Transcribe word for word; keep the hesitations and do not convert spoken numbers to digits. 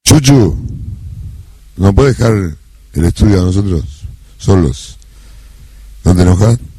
Chuchu, ¿no puedes dejar el estudio a nosotros solos? ¿No te enojas?